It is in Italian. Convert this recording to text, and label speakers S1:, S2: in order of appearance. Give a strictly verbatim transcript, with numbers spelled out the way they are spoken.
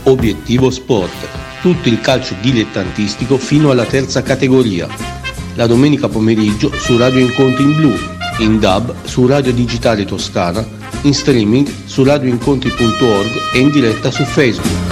S1: Obiettivo Sport, tutto il calcio dilettantistico fino alla terza categoria. La domenica pomeriggio su Radio Incontri in Blu, in D A B su Radio Digitale Toscana, in streaming su radioincontri punto org e in diretta su Facebook.